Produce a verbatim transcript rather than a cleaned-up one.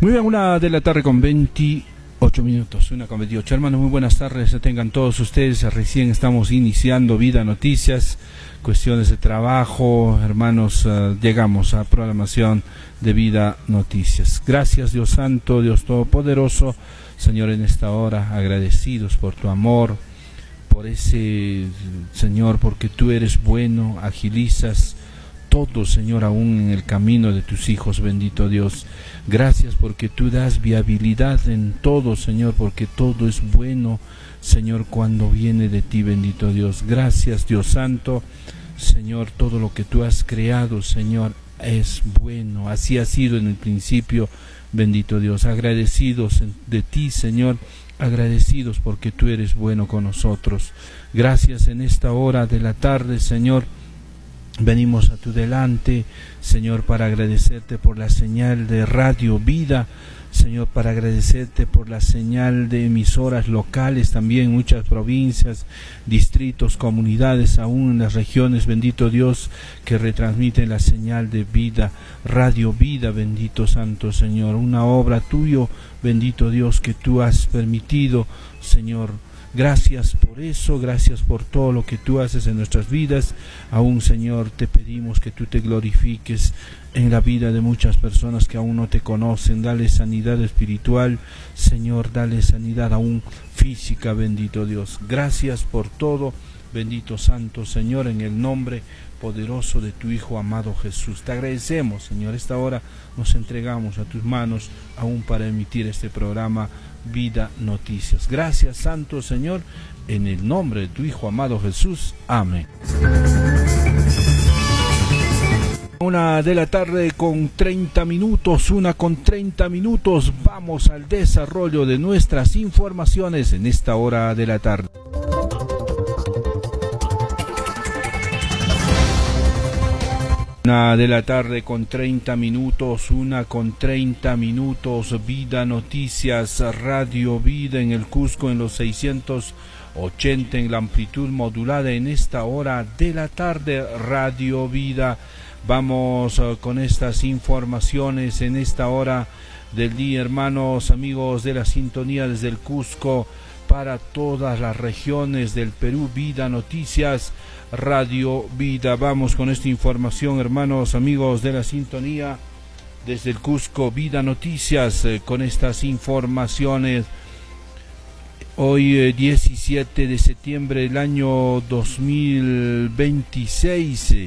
Muy bien, una de la tarde con veintiocho minutos, una con veintiocho. Hermanos, muy buenas tardes, tengan todos ustedes. Recién estamos iniciando Vida Noticias, cuestiones de trabajo. Hermanos, uh, llegamos a programación de Vida Noticias. Gracias, Dios Santo, Dios Todopoderoso, Señor, en esta hora, agradecidos por tu amor, por ese, Señor, porque tú eres bueno, agilizas todo, Señor, aún en el camino de tus hijos, bendito Dios. Gracias porque tú das viabilidad en todo, Señor, porque todo es bueno, Señor, cuando viene de ti, bendito Dios. Gracias, Dios Santo, Señor, todo lo que tú has creado, Señor, es bueno. Así ha sido en el principio, bendito Dios. Agradecidos de ti, Señor, agradecidos porque tú eres bueno con nosotros. Gracias en esta hora de la tarde, Señor. Venimos a tu delante, Señor, para agradecerte por la señal de Radio Vida, Señor, para agradecerte por la señal de emisoras locales, también muchas provincias, distritos, comunidades, aún en las regiones, bendito Dios, que retransmiten la señal de vida, Radio Vida, bendito Santo Señor, una obra tuyo, bendito Dios, que tú has permitido, Señor. Gracias por eso, gracias por todo lo que tú haces en nuestras vidas. Aún, Señor, te pedimos que tú te glorifiques en la vida de muchas personas que aún no te conocen. Dale sanidad espiritual, Señor, dale sanidad aún física, bendito Dios. Gracias por todo, bendito Santo Señor, en el nombre poderoso de tu Hijo amado Jesús. Te agradecemos, Señor, esta hora nos entregamos a tus manos aún para emitir este programa Vida Noticias. Gracias, Santo Señor, en el nombre de tu Hijo amado Jesús. Amén. Una de la tarde con treinta minutos, una con treinta minutos, vamos al desarrollo de nuestras informaciones en esta hora de la tarde. Una de la tarde con treinta minutos, una con treinta minutos, Vida Noticias, Radio Vida en el Cusco en los seiscientos ochenta en la amplitud modulada en esta hora de la tarde, Radio Vida. Vamos uh, con estas informaciones en esta hora del día, hermanos, amigos de la sintonía desde el Cusco para todas las regiones del Perú, Vida Noticias, Radio Vida. Vamos con esta información, hermanos, amigos de la sintonía desde el Cusco, Vida Noticias, eh, con estas informaciones. Hoy eh, diecisiete de septiembre del año dos mil veintiséis.